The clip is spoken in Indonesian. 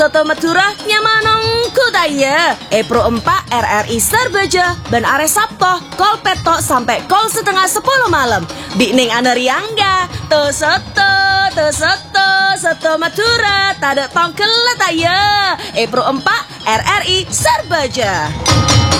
Soto Madura nyamanong kudaya. Pro 4 RRI Sarbaja ben are Sabtoh kol petok sampai kol setengah 10 malam. Bikning aneriangga. Soto Madura tada tongkel letaya. Pro 4 RRI Sarbaja.